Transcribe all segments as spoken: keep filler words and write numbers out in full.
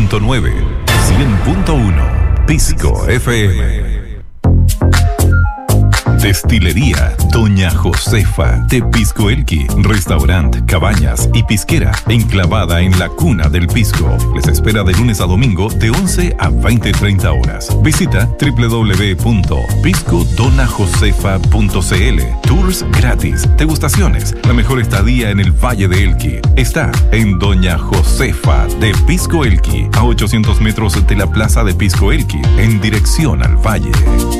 punto nueve, cien punto uno, Pisco F M. Destilería Doña Josefa de Pisco Elqui, restaurant, cabañas y pisquera enclavada en la cuna del pisco. Les espera de lunes a domingo de once a veinte treinta horas. Visita doble u doble u doble u punto pisco dona josefa punto c l. Tours gratis, degustaciones, la mejor estadía en el Valle de Elqui. Está en Doña Josefa de Pisco Elqui, a ochocientos metros de la plaza de Pisco Elqui, en dirección al valle.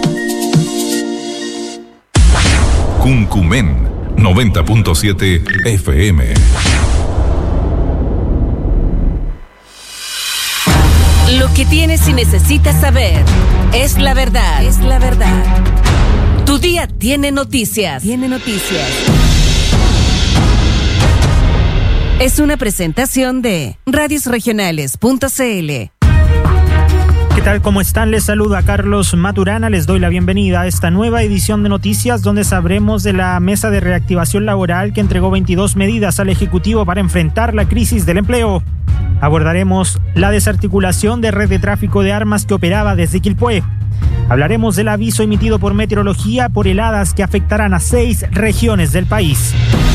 Cuncumen noventa punto siete F M. Lo que tienes y necesitas saber es la verdad. Es la verdad. Tu día tiene noticias. Tiene noticias. Es una presentación de radios regionales punto c l. ¿Qué tal? ¿Cómo están? Les saluda Carlos Maturana. Les doy la bienvenida a esta nueva edición de noticias donde sabremos de la mesa de reactivación laboral que entregó veintidós medidas al Ejecutivo para enfrentar la crisis del empleo. Abordaremos la desarticulación de red de tráfico de armas que operaba desde Quilpué. Hablaremos del aviso emitido por Meteorología por heladas que afectarán a seis regiones del país.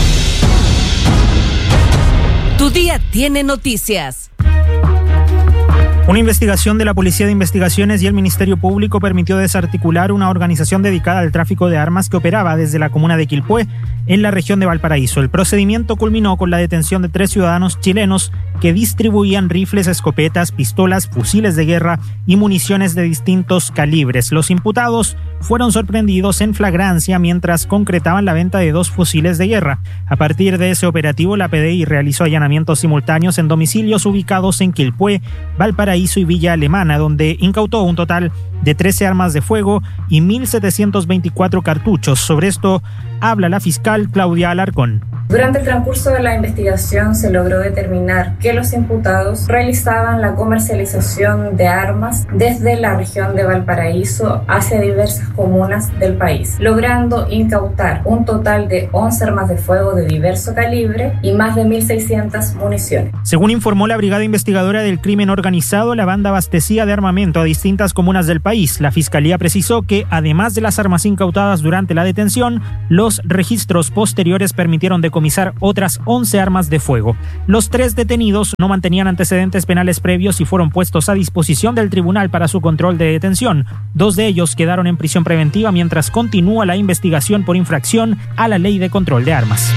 Tu día tiene noticias. Una investigación de la Policía de Investigaciones y el Ministerio Público permitió desarticular una organización dedicada al tráfico de armas que operaba desde la comuna de Quilpué, en la región de Valparaíso. El procedimiento culminó con la detención de tres ciudadanos chilenos que distribuían rifles, escopetas, pistolas, fusiles de guerra y municiones de distintos calibres. Los imputados fueron sorprendidos en flagrancia mientras concretaban la venta de dos fusiles de guerra. A partir de ese operativo, la P D I realizó allanamientos simultáneos en domicilios ubicados en Quilpué, Valparaíso y Villa Alemana, donde incautó un total de trece armas de fuego y mil setecientos veinticuatro cartuchos. Sobre esto habla la fiscal Claudia Alarcón. Durante el transcurso de la investigación se logró determinar que los imputados realizaban la comercialización de armas desde la región de Valparaíso hacia diversas comunas del país, logrando incautar un total de once armas de fuego de diverso calibre y más de mil seiscientas municiones. Según informó la Brigada Investigadora del Crimen Organizado, la banda abastecía de armamento a distintas comunas del país. La Fiscalía precisó que, además de las armas incautadas durante la detención, los registros posteriores permitieron decomisar otras once armas de fuego. Los tres detenidos no mantenían antecedentes penales previos y fueron puestos a disposición del tribunal para su control de detención. Dos de ellos quedaron en prisión preventiva mientras continúa la investigación por infracción a la Ley de Control de Armas.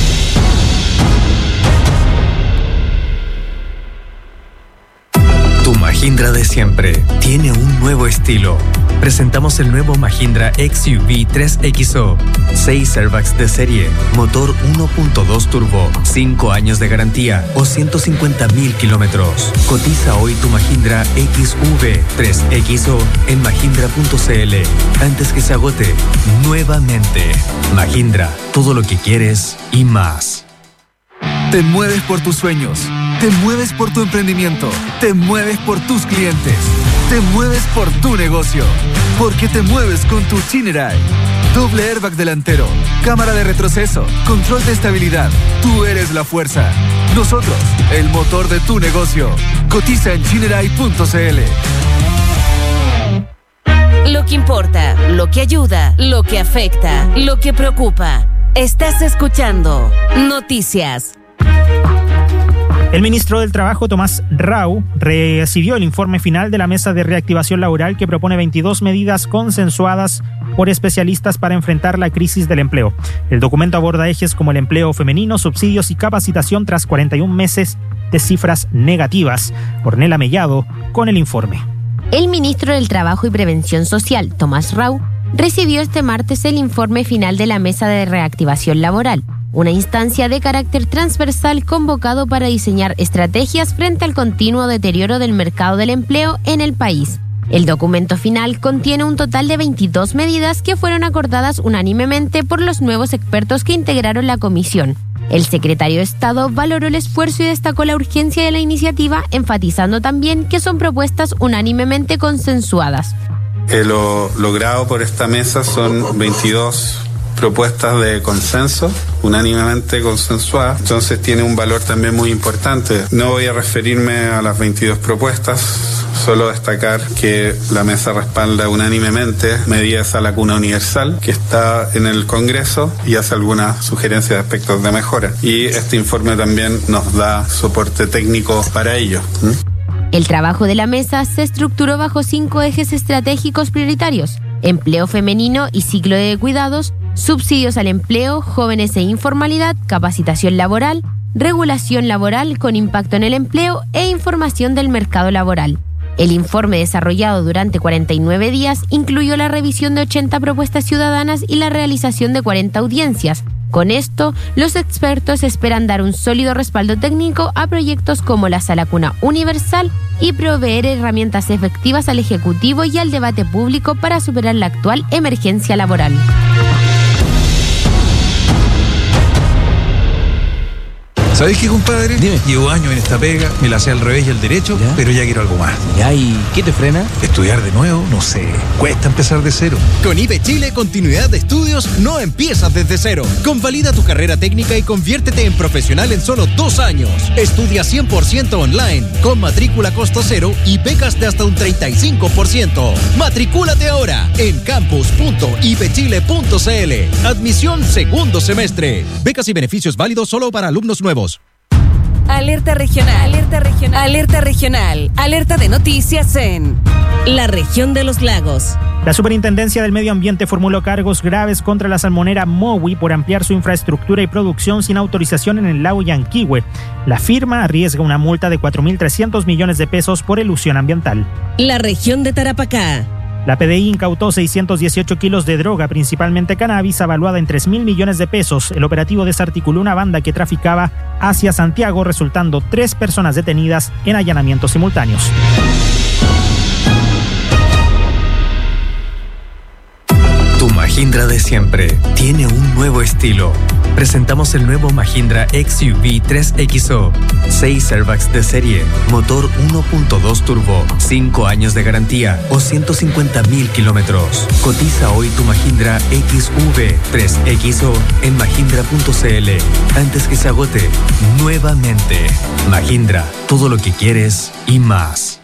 Tu Mahindra de siempre tiene un nuevo estilo. Presentamos el nuevo Mahindra X U V tres X O. seis airbags de serie, motor uno punto dos turbo, cinco años de garantía o ciento cincuenta mil kilómetros. Cotiza hoy tu Mahindra X U V tres X O en mahindra punto c l antes que se agote nuevamente. Mahindra, todo lo que quieres y más. Te mueves por tus sueños, te mueves por tu emprendimiento, te mueves por tus clientes, te mueves por tu negocio, porque te mueves con tu Chinerai. Doble airbag delantero, cámara de retroceso, control de estabilidad. Tú eres la fuerza. Nosotros, el motor de tu negocio. Cotiza en chinerai punto c l. Lo que importa, lo que ayuda, lo que afecta, lo que preocupa. Estás escuchando Noticias. El ministro del Trabajo, Tomás Rau, recibió el informe final de la mesa de reactivación laboral que propone veintidós medidas consensuadas por especialistas para enfrentar la crisis del empleo. El documento aborda ejes como el empleo femenino, subsidios y capacitación tras cuarenta y un meses de cifras negativas. Ornella Mellado con el informe. El ministro del Trabajo y Prevención Social, Tomás Rau, recibió este martes el informe final de la mesa de reactivación laboral, una instancia de carácter transversal convocado para diseñar estrategias frente al continuo deterioro del mercado del empleo en el país. El documento final contiene un total de veintidós medidas que fueron acordadas unánimemente por los nuevos expertos que integraron la comisión. El secretario de Estado valoró el esfuerzo y destacó la urgencia de la iniciativa, enfatizando también que son propuestas unánimemente consensuadas. Eh, lo logrado por esta mesa son veintidós propuestas de consenso, unánimemente consensuadas, entonces tiene un valor también muy importante. No voy a referirme a las veintidós propuestas, solo destacar que la mesa respalda unánimemente medidas a la cuna universal que está en el Congreso y hace algunas sugerencias de aspectos de mejora. Y este informe también nos da soporte técnico para ello. ¿Mm? El trabajo de la mesa se estructuró bajo cinco ejes estratégicos prioritarios: empleo femenino y ciclo de cuidados, subsidios al empleo, jóvenes e informalidad, capacitación laboral, regulación laboral con impacto en el empleo e información del mercado laboral. El informe desarrollado durante cuarenta y nueve días incluyó la revisión de ochenta propuestas ciudadanas y la realización de cuarenta audiencias. Con esto, los expertos esperan dar un sólido respaldo técnico a proyectos como la Sala Cuna Universal y proveer herramientas efectivas al Ejecutivo y al debate público para superar la actual emergencia laboral. ¿Sabes qué, compadre? Dime. Llevo años en esta pega, me la sé al revés y al derecho, ¿ya? Pero ya quiero algo más. ¿Ya? ¿Y qué te frena? Estudiar de nuevo, no sé, cuesta empezar de cero. Con I B Chile, continuidad de estudios no empiezas desde cero. Convalida tu carrera técnica y conviértete en profesional en solo dos años. Estudia cien por ciento online, con matrícula costo cero y becas de hasta un treinta y cinco por ciento. Matricúlate ahora en campus punto i b chile punto c l. Admisión segundo semestre. Becas y beneficios válidos solo para alumnos nuevos. Alerta regional, alerta regional, alerta regional, alerta de noticias en la región de los lagos. La Superintendencia del Medio Ambiente formuló cargos graves contra la salmonera Mowi por ampliar su infraestructura y producción sin autorización en el lago Yanquihue. La firma arriesga una multa de cuatro mil trescientos millones de pesos por elusión ambiental. La región de Tarapacá. La P D I incautó seiscientos dieciocho kilos de droga, principalmente cannabis, avaluada en tres mil millones de pesos. El operativo desarticuló una banda que traficaba hacia Santiago, resultando tres personas detenidas en allanamientos simultáneos. Tu Mahindra de siempre tiene un nuevo estilo. Presentamos el nuevo Mahindra X U V tres X O. seis airbags de serie, motor uno punto dos turbo, cinco años de garantía o ciento cincuenta mil kilómetros. Cotiza hoy tu Mahindra X U V tres X O en mahindra punto c l antes que se agote nuevamente. Mahindra, todo lo que quieres y más.